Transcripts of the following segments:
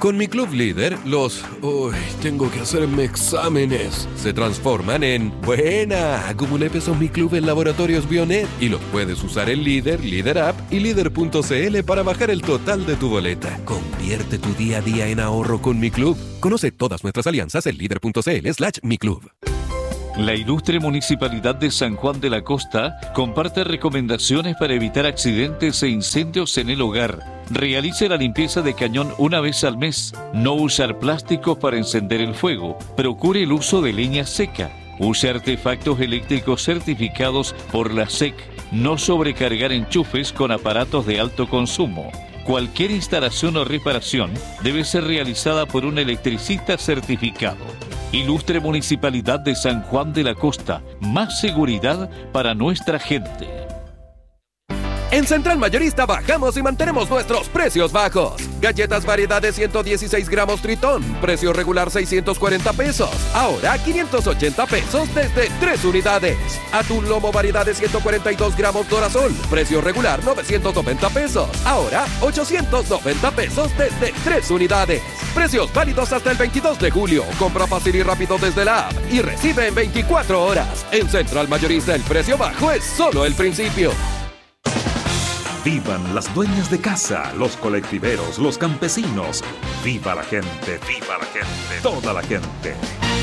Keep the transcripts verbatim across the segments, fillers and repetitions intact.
Con mi club líder, los... Uy, tengo que hacerme exámenes. Se transforman en... Buena, acumulé pesos mi club en Laboratorios Bionet y los puedes usar en Líder, Líder App y Líder punto c l para bajar el total de tu boleta. Convierte tu día a día en ahorro con mi club. Conoce todas nuestras alianzas en líder punto c l slash mi club. La ilustre Municipalidad de San Juan de la Costa comparte recomendaciones para evitar accidentes e incendios en el hogar. Realice la limpieza de cañón una vez al mes. No usar plásticos para encender el fuego. Procure el uso de leña seca. Use artefactos eléctricos certificados por la S E C. No sobrecargar enchufes con aparatos de alto consumo. Cualquier instalación o reparación debe ser realizada por un electricista certificado. Ilustre Municipalidad de San Juan de la Costa. Más seguridad para nuestra gente. En Central Mayorista bajamos y mantenemos nuestros precios bajos. Galletas variedades ciento dieciséis gramos Tritón, precio regular seiscientos cuarenta pesos. Ahora quinientos ochenta pesos desde tres unidades. Atún Lomo variedades ciento cuarenta y dos gramos Dorasol, precio regular novecientos noventa pesos. Ahora ochocientos noventa pesos desde tres unidades. Precios válidos hasta el veintidós de julio. Compra fácil y rápido desde la app y recibe en veinticuatro horas. En Central Mayorista el precio bajo es solo el principio. Vivan las dueñas de casa, los colectiveros, los campesinos. ¡Viva la gente! ¡Viva la gente! ¡Toda la gente!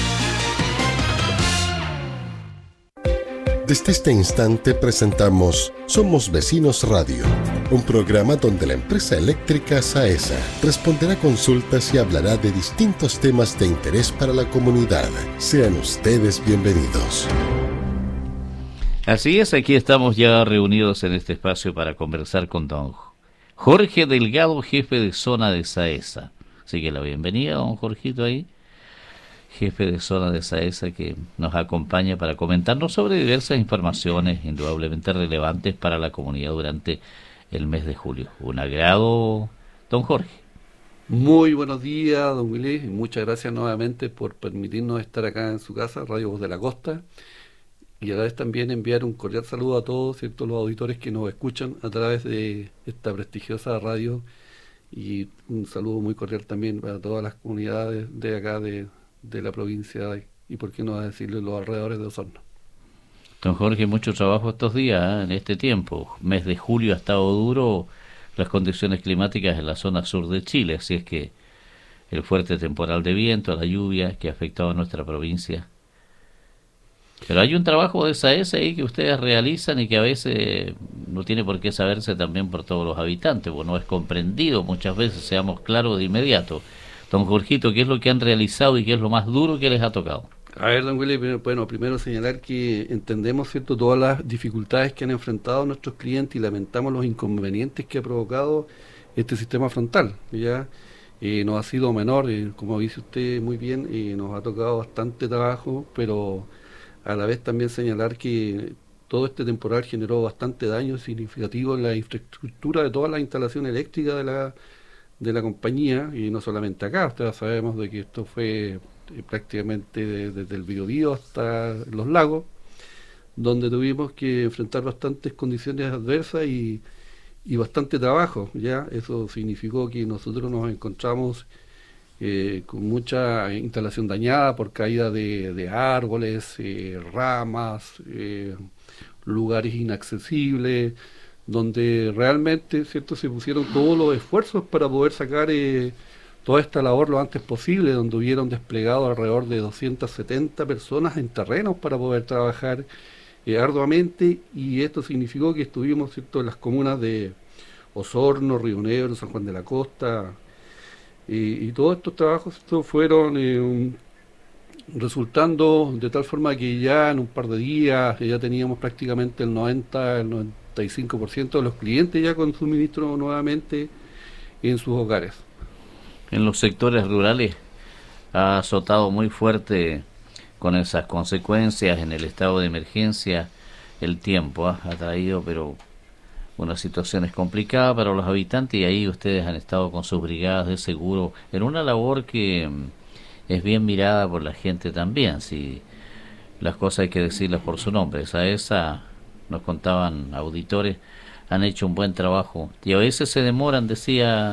Desde este instante presentamos Somos Vecinos Radio, un programa donde la empresa eléctrica Saesa responderá consultas y hablará de distintos temas de interés para la comunidad. Sean ustedes bienvenidos. Así es, aquí estamos ya reunidos en este espacio para conversar con don Jorge Delgado, jefe de zona de Saesa. Así que la bienvenida, don Jorgito ahí, jefe de zona de Saesa, que nos acompaña para comentarnos sobre diversas informaciones indudablemente relevantes para la comunidad durante el mes de julio. Un agrado, don Jorge. Muy buenos días, don Willy, y muchas gracias nuevamente por permitirnos estar acá en su casa, Radio Voz de la Costa. Y a la vez también enviar un cordial saludo a todos, ¿cierto?, los auditores que nos escuchan a través de esta prestigiosa radio, y un saludo muy cordial también para todas las comunidades de acá de, de la provincia y por qué no decirle los alrededores de Osorno. Don Jorge, mucho trabajo estos días, ¿eh? En este tiempo. Mes de julio ha estado duro las condiciones climáticas en la zona sur de Chile, así es que el fuerte temporal de viento, la lluvia que ha afectado a nuestra provincia. Pero hay un trabajo de Saesa ahí que ustedes realizan y que a veces no tiene por qué saberse también por todos los habitantes, porque no es comprendido muchas veces, seamos claros de inmediato. Don Jorgito, ¿qué es lo que han realizado y qué es lo más duro que les ha tocado? A ver, don Willy, bueno, primero señalar que entendemos, ¿cierto?, todas las dificultades que han enfrentado nuestros clientes y lamentamos los inconvenientes que ha provocado este sistema frontal. Ya eh, no ha sido menor, eh, como dice usted muy bien, eh, nos ha tocado bastante trabajo, pero a la vez también señalar que todo este temporal generó bastante daño significativo en la infraestructura de todas las instalaciones eléctricas de la de la compañía, y no solamente acá. Ustedes sabemos de que esto fue eh, prácticamente de, desde el Biobío hasta los lagos, donde tuvimos que enfrentar bastantes condiciones adversas y, y bastante trabajo. Ya eso significó que nosotros nos encontramos Eh, con mucha instalación dañada por caída de, de árboles, eh, ramas, eh, lugares inaccesibles, donde realmente, ¿cierto?, se pusieron todos los esfuerzos para poder sacar eh, toda esta labor lo antes posible, donde hubieron desplegado alrededor de doscientas setenta personas en terrenos para poder trabajar eh, arduamente, y esto significó que estuvimos, ¿cierto?, en las comunas de Osorno, Río Negro, San Juan de la Costa. Y, y todos estos trabajos estos fueron eh, un, resultando de tal forma que ya en un par de días ya teníamos prácticamente el noventa, el noventa y cinco por ciento de los clientes ya con suministro nuevamente en sus hogares. En los sectores rurales ha azotado muy fuerte con esas consecuencias en el estado de emergencia el tiempo, ¿eh? Ha traído, pero una situación es complicada para los habitantes, y ahí ustedes han estado con sus brigadas de seguro en una labor que es bien mirada por la gente también. Si las cosas hay que decirlas por su nombre. Saesa, nos contaban auditores, han hecho un buen trabajo y a veces se demoran, decía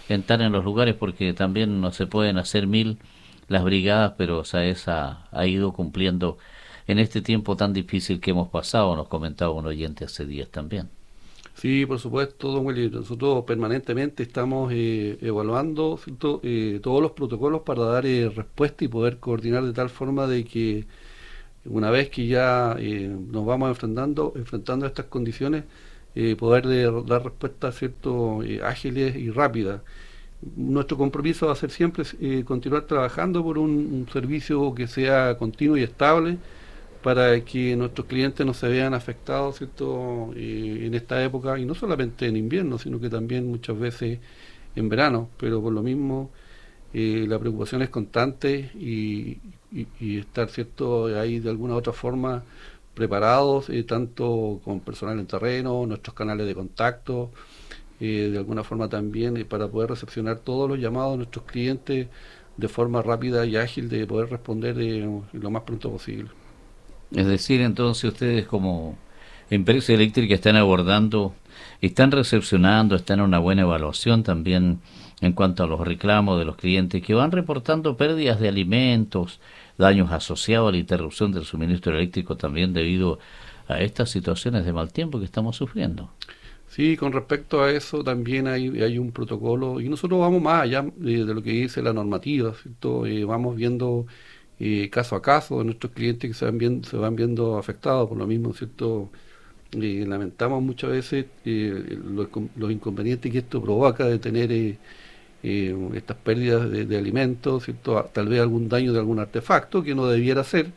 estar en los lugares, porque también no se pueden hacer mil las brigadas, pero SAESA ha ido cumpliendo en este tiempo tan difícil que hemos pasado, nos comentaba un oyente hace días también. Sí, por supuesto, don Willy. Nosotros permanentemente estamos eh, evaluando, ¿cierto? Eh, todos los protocolos para dar eh, respuesta y poder coordinar de tal forma de que una vez que ya eh, nos vamos enfrentando, enfrentando a estas condiciones, eh, poder de, dar respuestas, ¿cierto? Eh, ágiles y rápidas. Nuestro compromiso va a ser siempre eh, continuar trabajando por un, un servicio que sea continuo y estable, para que nuestros clientes no se vean afectados, ¿cierto? Eh, en esta época, y no solamente en invierno, sino que también muchas veces en verano, pero por lo mismo eh, la preocupación es constante y, y, y estar, ¿cierto?, ahí de alguna u otra forma preparados, eh, tanto con personal en terreno, nuestros canales de contacto, eh, de alguna forma también eh, para poder recepcionar todos los llamados de nuestros clientes de forma rápida y ágil, de poder responder eh, lo más pronto posible. Es decir, entonces ustedes como empresa eléctrica están abordando, están recepcionando, están en una buena evaluación también en cuanto a los reclamos de los clientes que van reportando pérdidas de alimentos, daños asociados a la interrupción del suministro eléctrico también debido a estas situaciones de mal tiempo que estamos sufriendo. Sí, con respecto a eso también hay, hay un protocolo, y nosotros vamos más allá de, de lo que dice la normativa, ¿cierto? Eh, vamos viendo Eh, caso a caso de nuestros clientes que se van viendo, se van viendo afectados por lo mismo, ¿cierto? Eh, lamentamos muchas veces eh, los, los inconvenientes que esto provoca de tener eh, eh, estas pérdidas de, de alimentos, ¿cierto? Tal vez algún daño de algún artefacto que no debiera ser,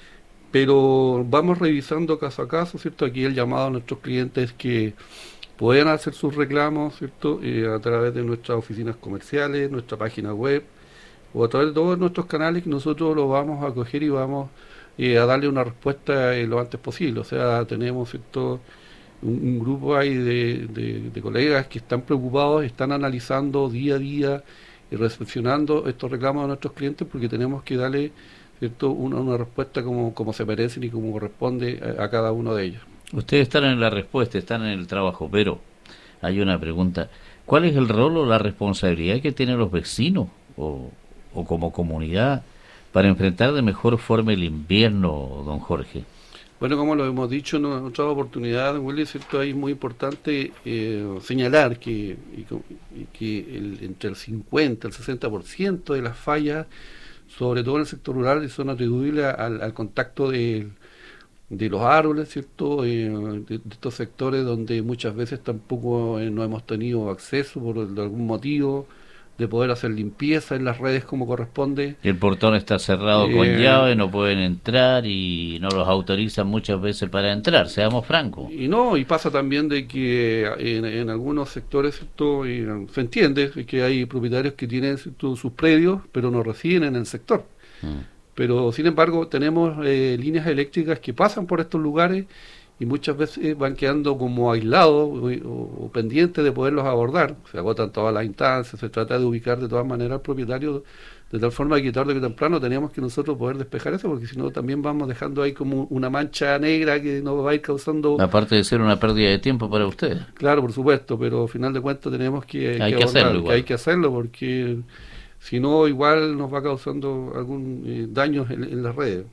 pero vamos revisando caso a caso, ¿cierto? Aquí el llamado a nuestros clientes es que puedan hacer sus reclamos, ¿cierto? Eh, a través de nuestras oficinas comerciales, nuestra página web, o a través de todos nuestros canales, que nosotros lo vamos a coger y vamos eh, a darle una respuesta eh, lo antes posible. O sea, tenemos, ¿cierto?, un, un grupo ahí de, de, de colegas que están preocupados, están analizando día a día y recepcionando estos reclamos de nuestros clientes, porque tenemos que darle, ¿cierto?, una, una respuesta como, como se merecen y como corresponde a, a cada uno de ellos. Ustedes están en la respuesta, están en el trabajo, pero hay una pregunta. ¿Cuál es el rol o la responsabilidad que tienen los vecinos o o como comunidad para enfrentar de mejor forma el invierno, don Jorge? Bueno, como lo hemos dicho en otras oportunidades, Willy, ¿cierto? Es muy importante eh, señalar que, y, y que el, entre el cincuenta y el sesenta por ciento de las fallas, sobre todo en el sector rural, son atribuibles al, al contacto de, de los árboles, ¿cierto? Eh, de, de estos sectores donde muchas veces tampoco eh, no hemos tenido acceso por de algún motivo, de poder hacer limpieza en las redes como corresponde. El portón está cerrado eh, con llave, no pueden entrar y no los autorizan muchas veces para entrar, seamos francos. Y no, y pasa también de que en, en algunos sectores, ¿cierto?, y se entiende que hay propietarios que tienen, ¿cierto?, sus predios, pero no residen en el sector. Mm. Pero sin embargo tenemos eh, líneas eléctricas que pasan por estos lugares y muchas veces van quedando como aislados o, o, o pendientes de poderlos abordar. Se agotan todas las instancias, se trata de ubicar de todas maneras al propietario de tal forma que tarde que temprano tenemos que nosotros poder despejar eso, porque si no también vamos dejando ahí como una mancha negra que nos va a ir causando... Aparte de ser una pérdida de tiempo para ustedes. Claro, por supuesto, pero al final de cuentas tenemos que, hay que, que abordar, hacerlo igual. que hay que hacerlo, porque si no igual nos va causando algún eh, daño en, en las redes.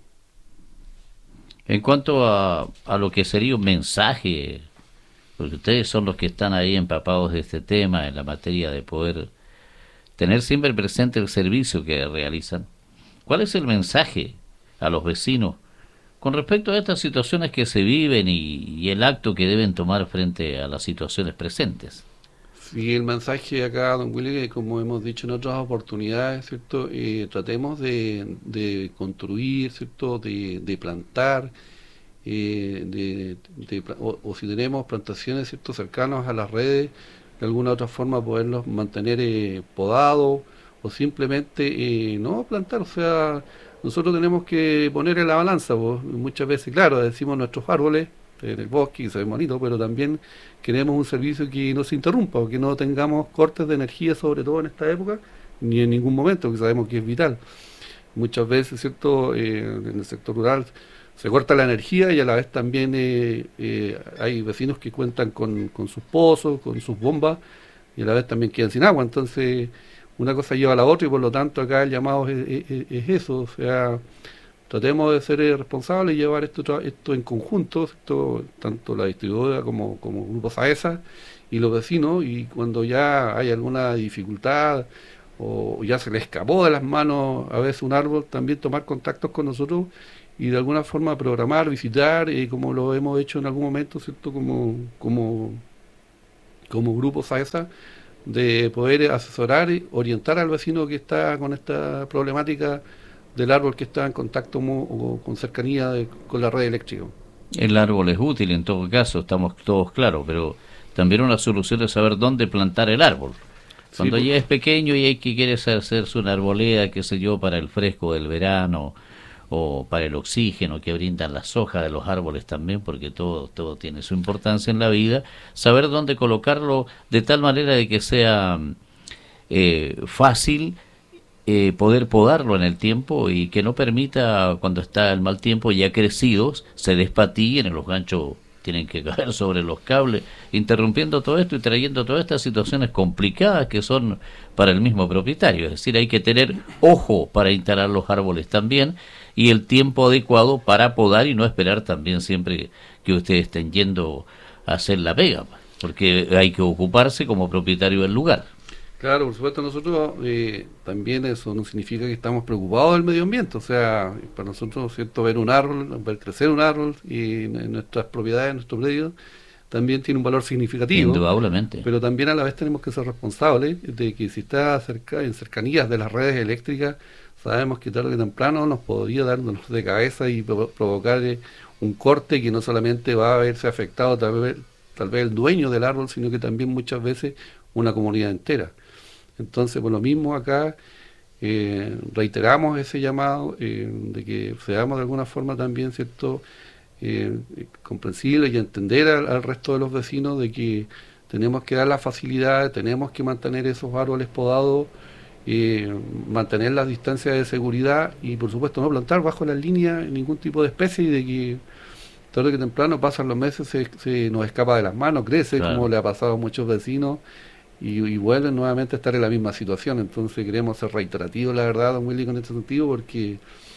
En cuanto a, a lo que sería un mensaje, porque ustedes son los que están ahí empapados de este tema, en la materia de poder tener siempre presente el servicio que realizan, ¿cuál es el mensaje a los vecinos con respecto a estas situaciones que se viven y, y el acto que deben tomar frente a las situaciones presentes? Sí, el mensaje acá, don Willy, como hemos dicho en otras oportunidades, ¿cierto? Eh, tratemos de, de construir, ¿cierto?, de, de plantar, eh, de, de, o, o si tenemos plantaciones, ¿cierto?, cercanas a las redes, de alguna otra forma poderlos mantener eh, podados, o simplemente eh, no plantar. O sea, nosotros tenemos que poner en la balanza, pues, muchas veces, claro, decimos nuestros árboles en el bosque, y se ve bonito, pero también queremos un servicio que no se interrumpa, o que no tengamos cortes de energía, sobre todo en esta época, ni en ningún momento, que sabemos que es vital. Muchas veces, ¿cierto?, eh, en el sector rural se corta la energía y a la vez también eh, eh, hay vecinos que cuentan con, con sus pozos, con sus bombas y a la vez también quedan sin agua. Entonces, una cosa lleva a la otra y por lo tanto acá el llamado es, es, es eso, o sea, tratemos de ser responsables y llevar esto, esto en conjunto, esto, tanto la distribuidora como, como Grupo Saesa y los vecinos, y cuando ya hay alguna dificultad o ya se le escapó de las manos a veces un árbol, también tomar contactos con nosotros y de alguna forma programar, visitar, eh, como lo hemos hecho en algún momento, ¿cierto? Como, como, como Grupo Saesa, de poder asesorar y orientar al vecino que está con esta problemática del árbol que está en contacto mo, o con cercanía de, con la red eléctrica. El árbol es útil en todo caso, estamos todos claros, pero también una solución es saber dónde plantar el árbol. Cuando sí, ya es pequeño y hay que quiere hacerse una arboleda, qué sé yo, para el fresco del verano o para el oxígeno que brindan las hojas de los árboles también, porque todo todo tiene su importancia en la vida, saber dónde colocarlo de tal manera de que sea eh, fácil eh, poder podarlo en el tiempo y que no permita, cuando está el mal tiempo ya crecidos, se despatillen en los ganchos, tienen que caer sobre los cables, interrumpiendo todo esto y trayendo todas estas situaciones complicadas que son para el mismo propietario. Es decir, hay que tener ojo para instalar los árboles también y el tiempo adecuado para podar y no esperar también siempre que ustedes estén yendo a hacer la pega, porque hay que ocuparse como propietario del lugar. Claro, por supuesto, nosotros eh, también eso no significa que estamos preocupados del medio ambiente, o sea, para nosotros, cierto, ver un árbol, ver crecer un árbol y en nuestras propiedades, en nuestros predios, también tiene un valor significativo. Indudablemente. Pero también a la vez tenemos que ser responsables de que si está cerca, en cercanías de las redes eléctricas, sabemos que tarde o temprano nos podría darnos de cabeza y pro provocar eh, un corte que no solamente va a verse afectado tal vez, tal vez el dueño del árbol, sino que también muchas veces una comunidad entera. Entonces, por lo mismo acá eh, reiteramos ese llamado eh, de que seamos de alguna forma también, cierto, eh, comprensibles y entender al, al resto de los vecinos de que tenemos que dar las facilidades, tenemos que mantener esos árboles podados, eh, mantener las distancias de seguridad y por supuesto no plantar bajo las líneas ningún tipo de especie y de que tarde que temprano pasan los meses, se, se nos escapa de las manos, crece, claro, como le ha pasado a muchos vecinos. Y, y vuelven nuevamente a estar en la misma situación. Entonces queremos ser reiterativos, la verdad, don Willy, con este sentido, porque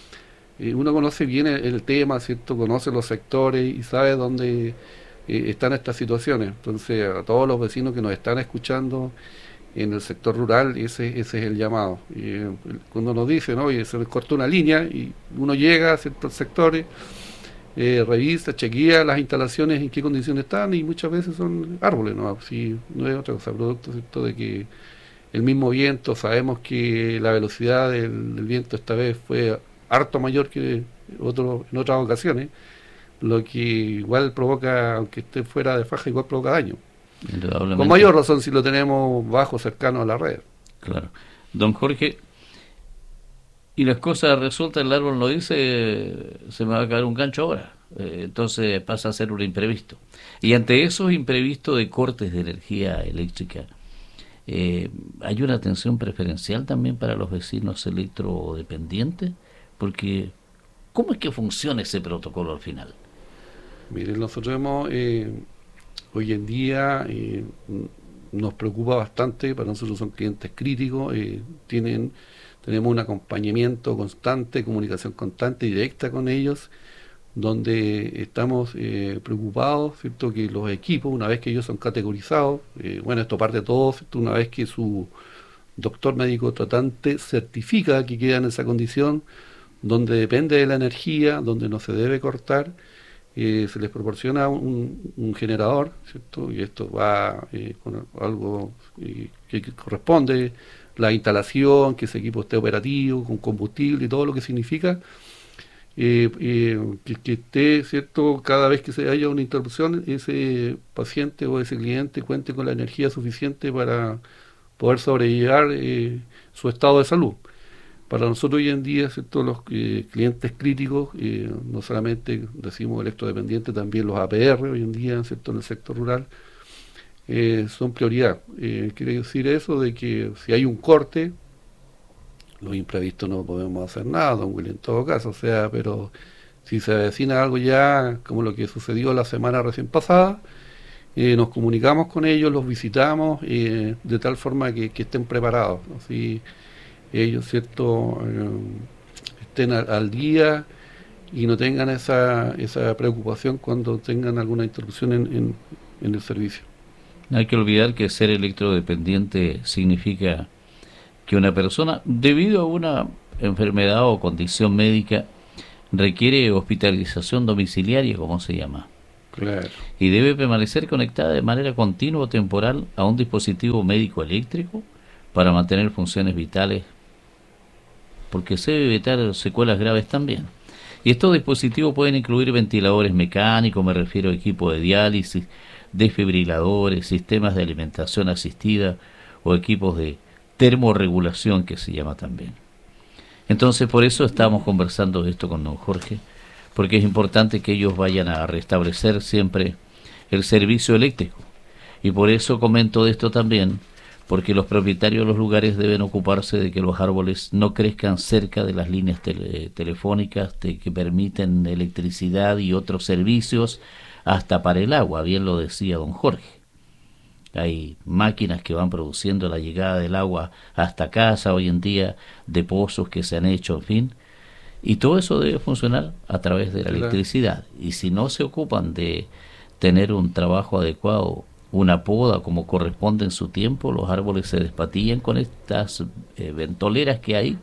eh, uno conoce bien el, el tema, ¿cierto? Conoce los sectores y sabe dónde eh, están estas situaciones. Entonces, a todos los vecinos que nos están escuchando en el sector rural, ese ese es el llamado. Y, eh, cuando nos dicen, ¿no? Oye, se les corta una línea y uno llega a ciertos sectores, Eh, revisa, chequea las instalaciones en qué condiciones están y muchas veces son árboles, ¿no? Si no es otra cosa, producto, ¿cierto?, de que el mismo viento, sabemos que la velocidad del, del viento esta vez fue harto mayor que otro, en otras ocasiones, lo que igual provoca, aunque esté fuera de faja, igual provoca daño. Con mayor razón si lo tenemos bajo, cercano a la red. Claro. Don Jorge, y las cosas resultan, el árbol no dice, se me va a caer un gancho ahora, eh, entonces pasa a ser un imprevisto. Y ante esos imprevistos de cortes de energía eléctrica, eh, ¿hay una atención preferencial también para los vecinos electrodependientes? Porque, ¿cómo es que funciona ese protocolo al final? Miren, nosotros hemos, eh, hoy en día, eh, nos preocupa bastante, para nosotros son clientes críticos, eh, tienen... Tenemos un acompañamiento constante, comunicación constante y directa con ellos, donde estamos eh, preocupados, ¿cierto?, que los equipos, una vez que ellos son categorizados, eh, bueno, esto parte de todo, ¿cierto?, una vez que su doctor médico tratante certifica que queda en esa condición, donde depende de la energía, donde no se debe cortar, eh, se les proporciona un, un generador, ¿cierto?, y esto va eh, con algo eh, que corresponde, la instalación, que ese equipo esté operativo, con combustible y todo lo que significa, eh, eh, que, que esté, ¿cierto?, cada vez que se haya una interrupción, ese paciente o ese cliente cuente con la energía suficiente para poder sobrellevar eh, su estado de salud. Para nosotros hoy en día, ¿cierto?, los eh, clientes críticos, eh, no solamente decimos electrodependientes, también los A P R hoy en día, ¿cierto?, en el sector rural, Eh, son prioridad. Eh, quiere decir eso de que si hay un corte, los imprevistos no podemos hacer nada, don Willy, en todo caso, o sea, pero si se avecina algo ya, como lo que sucedió la semana recién pasada, eh, nos comunicamos con ellos, los visitamos, eh, de tal forma que, que estén preparados, así ellos, cierto, eh, estén al, al día y no tengan esa, esa preocupación cuando tengan alguna interrupción en, en, en el servicio. No hay que olvidar que ser electrodependiente significa que una persona, debido a una enfermedad o condición médica, requiere hospitalización domiciliaria, como se llama. Claro. Y debe permanecer conectada de manera continua o temporal a un dispositivo médico eléctrico para mantener funciones vitales, porque se debe evitar secuelas graves también. Y estos dispositivos pueden incluir ventiladores mecánicos, me refiero a equipos de diálisis, desfibriladores, sistemas de alimentación asistida o equipos de termorregulación, que se llama también. Entonces, por eso estamos conversando esto con don Jorge, porque es importante que ellos vayan a restablecer siempre el servicio eléctrico. Y por eso comento esto también, porque los propietarios de los lugares deben ocuparse de que los árboles no crezcan cerca de las líneas tele, telefónicas de, que permiten electricidad y otros servicios, hasta para el agua, bien lo decía don Jorge. Hay máquinas que van produciendo la llegada del agua hasta casa hoy en día, de pozos que se han hecho, en fin. Y todo eso debe funcionar a través de la claro. electricidad. Y si no se ocupan de tener un trabajo adecuado, una poda como corresponde en su tiempo, los árboles se despatillan con estas eh, ventoleras que hay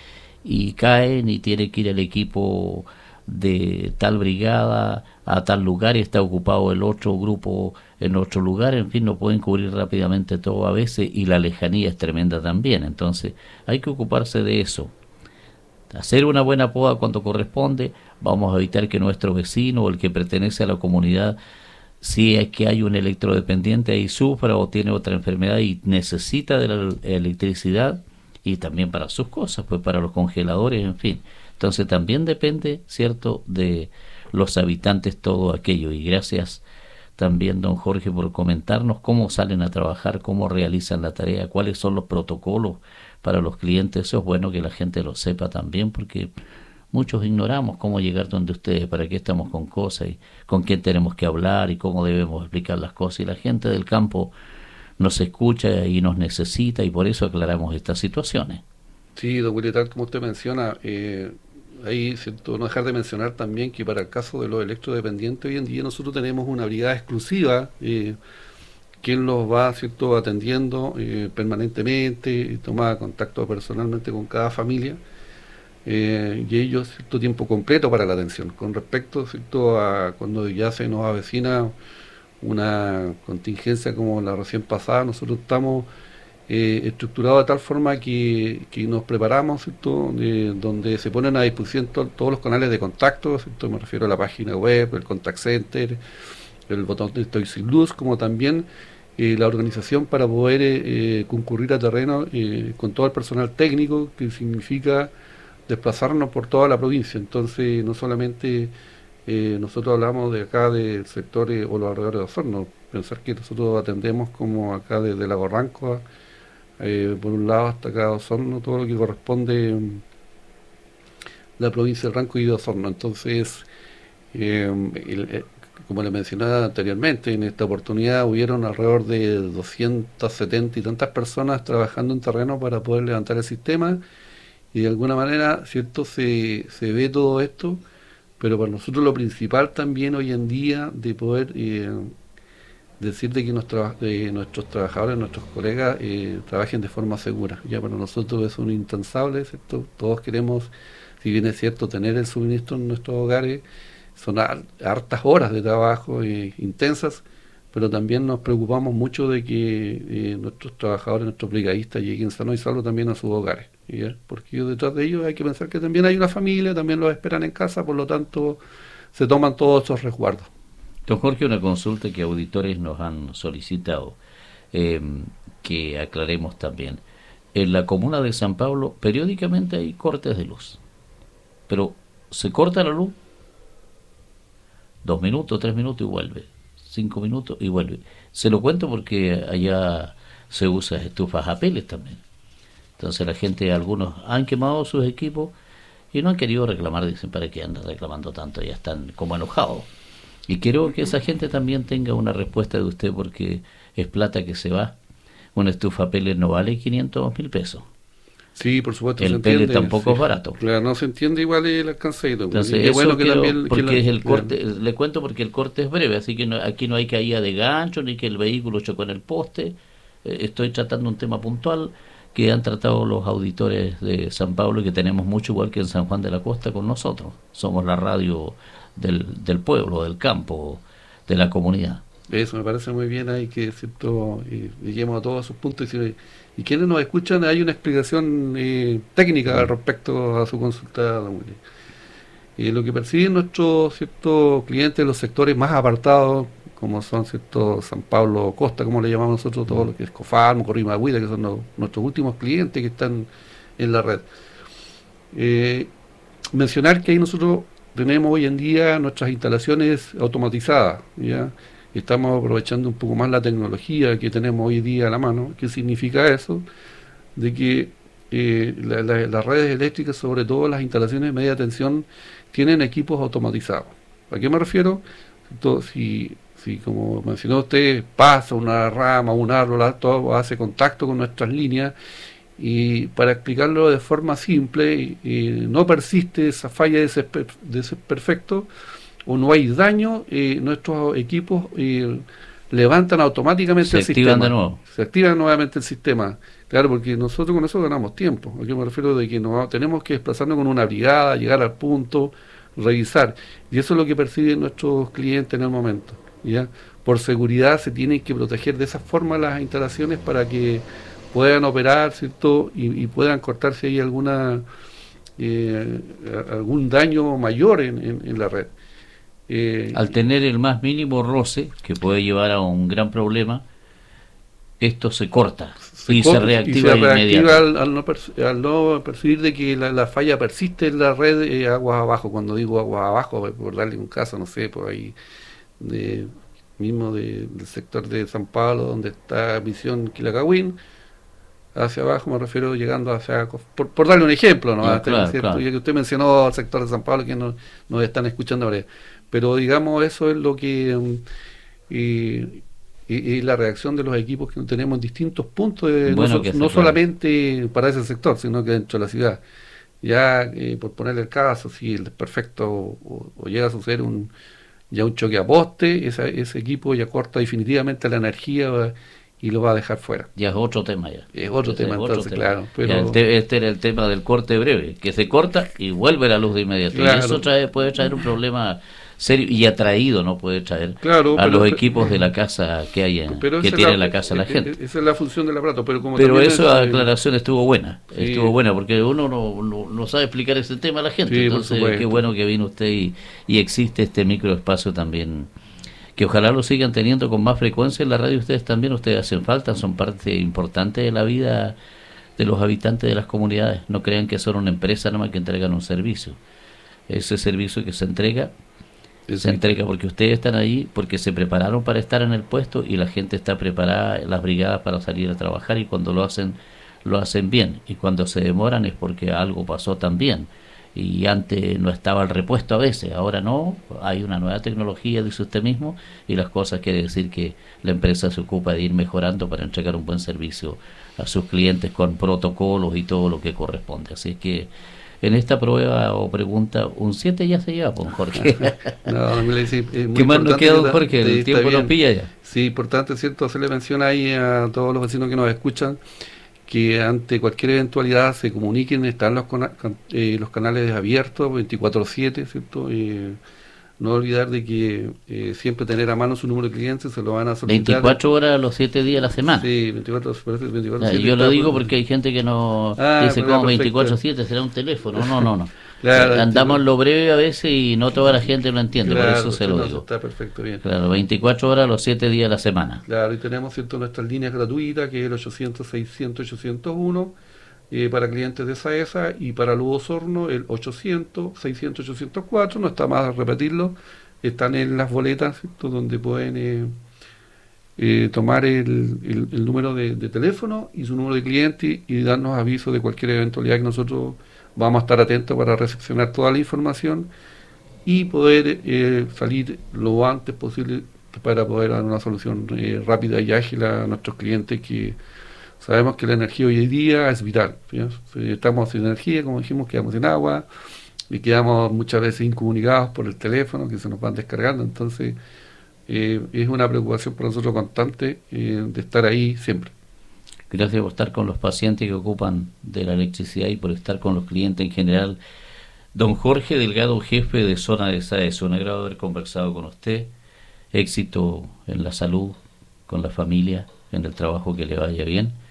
y caen, y tiene que ir el equipo de tal brigada a tal lugar y está ocupado el otro grupo en otro lugar, en fin, no pueden cubrir rápidamente todo a veces, y la lejanía es tremenda también. Entonces hay que ocuparse de eso, hacer una buena poda cuando corresponde. Vamos a evitar que nuestro vecino o el que pertenece a la comunidad, si es que hay un electrodependiente ahí, sufra o tiene otra enfermedad y necesita de la electricidad, y también para sus cosas, pues para los congeladores, en fin. Entonces también depende, ¿cierto?, de los habitantes todo aquello. Y gracias también, don Jorge, por comentarnos cómo salen a trabajar, cómo realizan la tarea, cuáles son los protocolos para los clientes. Eso es bueno que la gente lo sepa también, porque muchos ignoramos cómo llegar donde ustedes, para qué estamos con cosas y con quién tenemos que hablar y cómo debemos explicar las cosas. Y la gente del campo nos escucha y nos necesita, y por eso aclaramos estas situaciones. Sí, don Willy, tal como usted menciona, eh, ahí cierto, no dejar de mencionar también que para el caso de los electrodependientes, hoy en día nosotros tenemos una brigada exclusiva, eh, quien los va, cierto, atendiendo eh, permanentemente, toma contacto personalmente con cada familia, eh, y ellos cierto tiempo completo para la atención. Con respecto, cierto, a cuando ya se nos avecina una contingencia como la recién pasada, nosotros estamos eh, estructurados de tal forma que, que nos preparamos, ¿cierto?, de, donde se ponen a disposición to, todos los canales de contacto, ¿cierto? Me refiero a la página web, el contact center, el botón de Estoy Sin Luz, como también eh, la organización para poder eh, concurrir a terreno eh, con todo el personal técnico, que significa desplazarnos por toda la provincia. Entonces, no solamente Eh, nosotros hablamos de acá del sector eh, o los alrededores de Osorno, pensar que nosotros atendemos como acá desde Lago Ranco, eh, por un lado hasta acá de Osorno, todo lo que corresponde um, la provincia de Ranco y de Osorno. Entonces, eh, el, eh, como le mencionaba anteriormente, en esta oportunidad hubieron alrededor de doscientas setenta y tantas personas trabajando en terreno para poder levantar el sistema, y de alguna manera, cierto, se, se ve todo esto. Pero para nosotros lo principal también hoy en día de poder eh, decir de que nuestra, eh, nuestros trabajadores, nuestros colegas eh, trabajen de forma segura. Ya para nosotros es un incansable, ¿cierto? Todos queremos, si bien es cierto, tener el suministro en nuestros hogares, son hartas horas de trabajo eh, intensas, pero también nos preocupamos mucho de que eh, nuestros trabajadores, nuestros brigadistas lleguen sanos y salvos también a sus hogares. ¿Ya? Porque detrás de ellos hay que pensar que también hay una familia, también los esperan en casa, por lo tanto se toman todos estos resguardos. Don Jorge, una consulta que auditores nos han solicitado, eh, que aclaremos también. En la comuna de San Pablo periódicamente hay cortes de luz, pero se corta la luz dos minutos, tres minutos y vuelve, cinco minutos y vuelve. Se lo cuento porque allá se usa estufas a peles también. Entonces la gente, algunos han quemado sus equipos y no han querido reclamar, dicen, ¿para qué andan reclamando tanto? Ya están como enojados. Y quiero que esa gente también tenga una respuesta de usted, porque es plata que se va. Una estufa pellet no vale quinientos mil pesos. Sí, por supuesto. El pellet tampoco sí, es barato. Claro, no se entiende igual el alcance. Entonces, es bueno que también... Porque que la, es el corte, claro. Le cuento porque el corte es breve, así que no, aquí no hay caída de gancho, ni que el vehículo chocó en el poste. Eh, estoy tratando un tema puntual que han tratado los auditores de San Pablo y que tenemos mucho, igual que en San Juan de la Costa, con nosotros. Somos la radio del, del pueblo, del campo, de la comunidad. Eso me parece muy bien, hay que cierto y lleguemos a todos sus puntos y, y quienes nos escuchan hay una explicación eh, técnica respecto a su consulta, don Willy. Eh, lo que perciben nuestros ciertos clientes en los sectores más apartados, como son cierto San Pablo Costa, como le llamamos nosotros, todo lo que es Cofarmo, Corrimagüita, que son los, nuestros últimos clientes que están en la red. Eh, mencionar que ahí nosotros tenemos hoy en día nuestras instalaciones automatizadas, ¿ya? Estamos aprovechando un poco más la tecnología que tenemos hoy día a la mano. ¿Qué significa eso? De que eh, la, la, las redes eléctricas, sobre todo las instalaciones de media tensión, tienen equipos automatizados. ¿A qué me refiero? Entonces, si, si, como mencionó usted, pasa una rama, un árbol, todo hace contacto con nuestras líneas, y para explicarlo de forma simple, eh, no persiste esa falla de ese desperfecto, o no hay daño, eh, nuestros equipos eh, levantan automáticamente se el sistema. Se activan de nuevo. Se activa nuevamente el sistema. Claro, porque nosotros con eso ganamos tiempo. ¿A qué me refiero? De que no, tenemos que desplazarnos con una brigada, llegar al punto, revisar. Y eso es lo que perciben nuestros clientes en el momento. ¿Ya? Por seguridad se tienen que proteger de esa forma las instalaciones para que puedan operar, ¿cierto? Y, y puedan cortarse ahí alguna eh, algún daño mayor en, en, en la red. Eh, Al tener el más mínimo roce, que puede llevar a un gran problema, esto se corta se y, corta, se reactiva y se reactiva al, al, no al no percibir de que la, la falla persiste en la red eh, aguas abajo. Cuando digo aguas abajo, por darle un caso, no sé, por ahí de, mismo de, del sector de San Pablo, donde está Misión Quilacagüín, hacia abajo me refiero llegando hacia, por, por darle un ejemplo, ¿no? Ah, claro, ¿cierto? claro. Ya que usted mencionó el sector de San Pablo, que nos, nos están escuchando ahora, pero digamos eso es lo que um, y, y, y la reacción de los equipos que tenemos en distintos puntos, de, bueno, no, so, no solamente para ese sector, sino que dentro de la ciudad. Ya eh, por ponerle el caso, si el desperfecto o, o llega a suceder un ya un choque a poste, esa, ese equipo ya corta definitivamente la energía y lo va a dejar fuera. Ya es otro tema ya. Es otro Ese tema, es otro entonces, tema. claro. Pero... El te, este era el tema del corte breve, que se corta y vuelve la luz de inmediato. Claro. Y eso trae, puede traer un problema serio y atraído, ¿no? Puede traer claro, a pero, los equipos de la casa que hay en, que tiene la, la casa la gente. Esa es la función del aparato. Pero, como pero eso, la es, aclaración estuvo buena. Sí. Estuvo buena, porque uno no, no, no sabe explicar ese tema a la gente. Sí, entonces, qué bueno que vino usted y, y existe este microespacio también, que ojalá lo sigan teniendo con más frecuencia en la radio. Ustedes también, ustedes hacen falta, son parte importante de la vida de los habitantes de las comunidades. No crean que son una empresa nomás que entregan un servicio. Ese servicio que se entrega, sí. se entrega porque ustedes están ahí, porque se prepararon para estar en el puesto y la gente está preparada, las brigadas, para salir a trabajar, y cuando lo hacen, lo hacen bien. Y cuando se demoran es porque algo pasó también. Y antes no estaba el repuesto a veces, ahora no, hay una nueva tecnología, dice usted mismo, y las cosas quiere decir que la empresa se ocupa de ir mejorando para entregar un buen servicio a sus clientes con protocolos y todo lo que corresponde. Así que en esta prueba o pregunta, un siete ya se lleva, pues, Jorge. No, me le dice, ¿qué más nos queda, don Jorge? El tiempo nos pilla ya. Sí, importante, ¿cierto? Hacerle mención ahí a todos los vecinos que nos escuchan, que ante cualquier eventualidad se comuniquen, están los, eh, los canales abiertos veinticuatro siete, ¿cierto? Eh, no olvidar de que eh, siempre tener a mano su número de clientes, se lo van a solicitar. veinticuatro horas los siete días a la semana. Sí, veinticuatro, veinticuatro siete. Yo lo digo porque hay gente que no ah, dice como veinticuatro siete, será un teléfono. No, no, no. Claro, andamos en lo breve a veces y no toda la gente lo entiende, claro, por eso se lo no, digo. Está perfecto, bien. Claro, veinticuatro horas los siete días a la semana. Claro, y tenemos, ¿cierto?, nuestras líneas gratuitas, que es el ochocientos, seiscientos, ochocientos uno, eh, para clientes de SAESA, y para Lugo Osorno el ochocientos, seiscientos, ochocientos cuatro, no está más repetirlo, están en las boletas, ¿cierto?, donde pueden eh, eh, tomar el, el, el número de, de teléfono y su número de cliente y darnos aviso de cualquier eventualidad, que nosotros vamos a estar atentos para recepcionar toda la información y poder eh, salir lo antes posible para poder dar una solución eh, rápida y ágil a nuestros clientes, que sabemos que la energía hoy en día es vital. ¿sí? Si estamos sin energía, como dijimos, quedamos sin agua y quedamos muchas veces incomunicados por el teléfono, que se nos van descargando. Entonces eh, es una preocupación para nosotros constante eh, de estar ahí siempre. Gracias por estar con los pacientes que ocupan de la electricidad y por estar con los clientes en general. Don Jorge Delgado, jefe de zona de S A E S, un agrado haber conversado con usted. Éxito en la salud, con la familia, en el trabajo, que le vaya bien.